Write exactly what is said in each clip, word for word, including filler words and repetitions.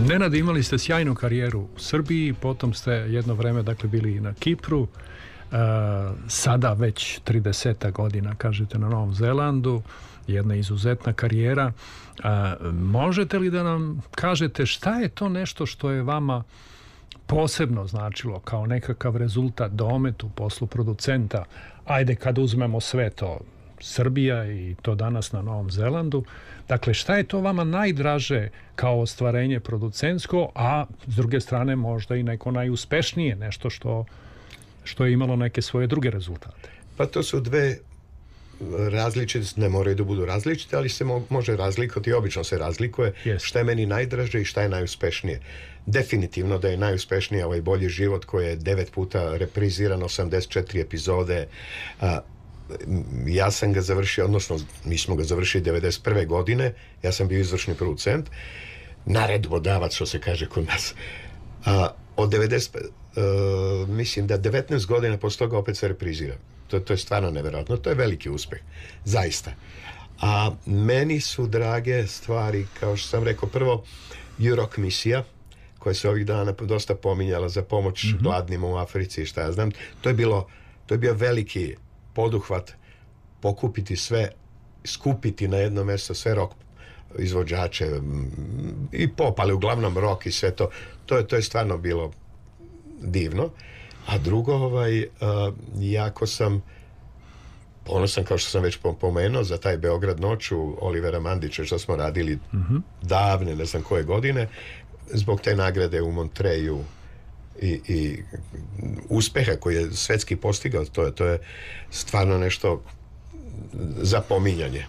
Nenade, imali ste sjajnu karijeru u Srbiji, potom ste jedno vreme dakle bili na Kipru, e, sada već trideset godina kažete na Novom Zelandu, jedna izuzetna karijera. E, možete li da nam kažete šta je to nešto što je vama posebno značilo kao nekakav rezultat, domet u poslu producenta? Ajde kad uzmemo sve to, Srbija i to danas na Novom Zelandu. Dakle, šta je to vama najdraže kao ostvarenje producentsko, a s druge strane možda i neko najuspešnije, nešto što, što je imalo neke svoje druge rezultate? Pa to su dve različite, ne moraju da budu različite, ali se mo- može razlikovati i obično se razlikuje yes. šta je meni najdraže i šta je najuspešnije. Definitivno da je najuspešnije ovaj Bolji život koji je devet puta repriziran, osamdeset četiri epizode. A, ja sam ga završio, odnosno mi smo ga završili devedeset prve godine, ja sam bio izvršni producent, naredbodavac, što se kaže kod nas. A, od devedeset, uh, mislim da devetnaest godina posle toga opet se reprizira. To, to je stvarno nevjerojatno, to je veliki uspeh, zaista. A meni su drage stvari, kao što sam rekao, prvo U R O K misija, koja se ovih dana dosta pominjala za pomoć mm-hmm. gladnima u Africi i šta ja znam. To je bilo, to je bio veliki poduhvat, pokupiti sve, skupiti na jedno mjesto sve rock izvođače i pop, ali uglavnom rock i sve to. To je, to je stvarno bilo divno. A drugo, ovaj, uh, jako sam ponosan, kao što sam već pomenuo, za taj Beograd noću Olivera Mandića, što smo radili mm-hmm. davne, ne znam koje godine, zbog te nagrade u Montreju i, i uspeha koji je svetski postigao, to je, to je stvarno nešto za pominjanje.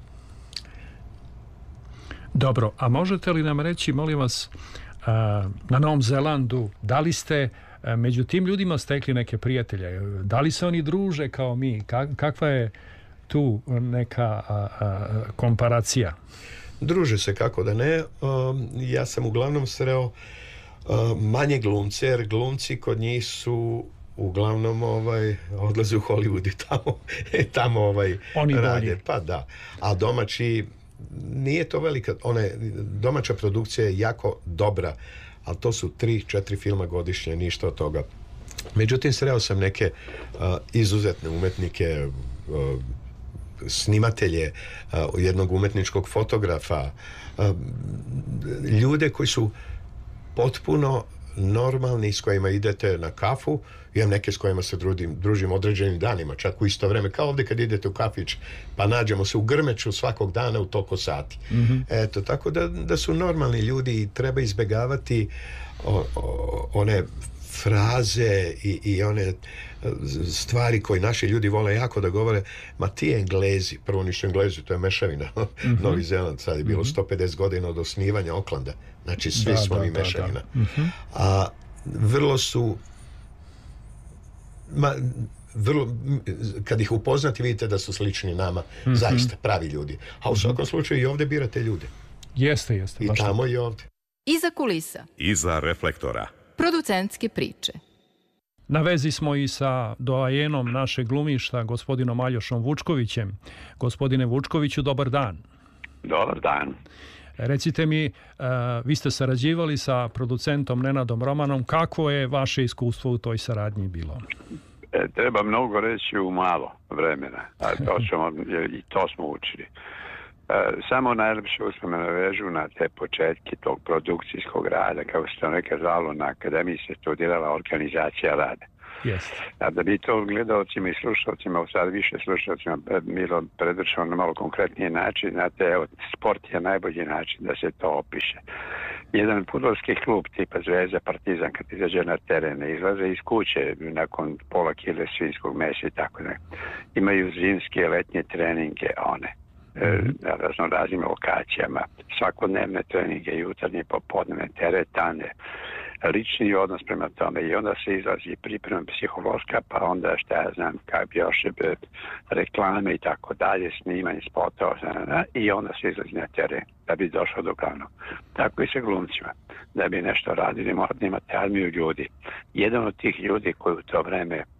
Dobro, a možete li nam reći, molim vas, na Novom Zelandu, da li ste među tim ljudima stekli neke prijatelje? Da li se oni druže kao mi? Kakva je tu neka a, a, komparacija? Druže se, kako da ne. Um, ja sam uglavnom sreo uh, manje glumce, jer glumci kod njih su uglavnom ovaj, odlaze u Hollywood i tamo, tamo ovaj, oni rade. bolji. Pa da. A domaći, nije to velika, one, domaća produkcija je jako dobra, ali to su tri, četiri filma godišnje, ništa od toga. Međutim, sreo sam neke uh, izuzetne umetnike, uh, snimatelje, uh, jednog umetničkog fotografa, uh, ljude koji su potpuno normalni, s kojima idete na kafu. Imam neke s kojima se družim, družim određenim danima, čak u isto vreme, kao ovdje kad idete u kafić, pa nađemo se u Grmeču svakog dana u toliko sati. Mm-hmm. Eto, tako da, da su normalni ljudi i treba izbjegavati o, o, one fraze i, i one stvari koje naši ljudi vole jako da govore, ma ti Englezi, prvo nisu Englezi, to je mešavina. Mm-hmm. Novi Zeland, sad je bilo mm-hmm. sto pedeset godina od osnivanja Oklanda, znači svi da, smo da, mi da, mešavina. da. Mm-hmm. A vrlo su ma, vrlo, kad ih upoznati vidite da su slični nama, mm-hmm. zaista pravi ljudi. A u svakom slučaju i ovdje birate ljude. Jeste, jeste. I tamo i ovdje. Iza kulisa. Iza reflektora. Producentske priče. Na vezi smo i sa doajenom našeg glumišta, gospodinom Aljošom Vučkovićem. Gospodine Vučkoviću, dobar dan. Dobar dan. Recite mi, uh, vi ste sarađivali sa producentom Nenadom Romanom. Kakvo je vaše iskustvo u toj saradnji bilo? E, treba mnogo reći u malo vremena, a to ćemo, i to smo učili. E, samo najlepše uspomene vežu na te početke tog produkcijskog rada, kao što je nekad zvalo na akademiji se studirala organizacija rada. Yes. A da bi to gledalcima i slušalcima, u sad više slušalcima bilo predvršeno na malo konkretniji način, znate, evo, sport je najbolji način da se to opiše. Jedan fudbalski klub tipa Zvezda, Partizan, kad izađe na teren, izlaze iz kuće nakon pola kile svinjskog mesa i tako da. Imaju zimske, letnje treninge, one, mm-hmm. na razno raznim lokacijama, svakodnevne treninge, jutarnje, popodnevne, teretane, lični odnos prema tome i onda se izlazi priprema psihološka, pa onda šta ja znam kao još reklame i tako dalje, snimanje spotova i onda se izlazi na teren da bi došao do glavnog. Tako i sa glumcima. Da bi nešto radili, morate imati armiju ljudi. Jedan od tih ljudi koji u to vreme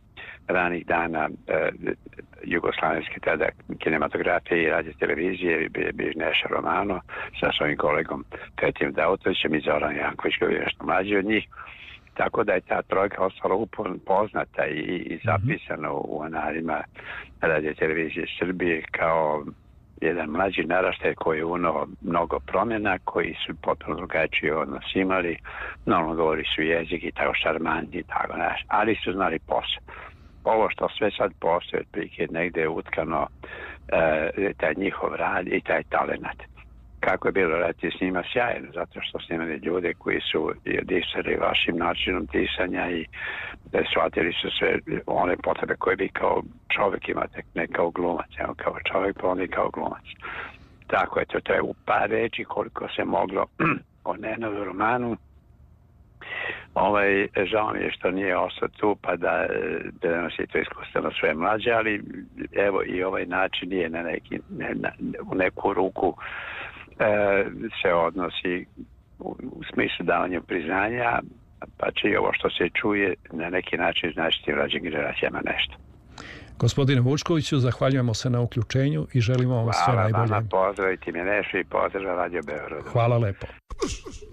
ranih dana e, jugoslavenske tada kinematografije i radio televizije, bi Neša Romano sa svojim kolegom Petijem Dautovićem i Zoran Janković koji je nešto mlađi od njih. Tako da je ta trojka ostala upoznata i, i zapisana u analima radio televizije Srbije kao jedan mlađi naraštaj koji je unao mnogo promjena, koji su potpuno drugačiji odnos imali, normalno govori su jezik i tako šarmantni i tako naš, ali su znali posao. Ovo što sve sad postoje, otprilike negdje je utkano e, taj njihov rad i taj talenat. Kako je bilo raditi s njima sjajno, zato što snimali ljude koji su disali vašim načinom disanja i shvatili su sve one potrebe koje vi kao čovjek imate, ne kao glumac, evo kao čovjek, pa onda i kao glumac. Tako je to, to je u par reći koliko se moglo o Nenadu Romanu. Ovaj, žao mi je što nije ostao tu pa da, da nas je to iskustveno sve mlađe, ali evo i ovaj način je na neki, ne, na, u neku ruku e, se odnosi u, u smislu davanja priznanja, pa će i ovo što se čuje na neki način značiti mlađim generacijama nešto. Gospodine Vučkoviću, zahvaljujemo se na uključenju i želimo vam sve najbolje. Hvala vama, pozdraviti me Nešu i pozdrav Radio Beogradu. Hvala lepo.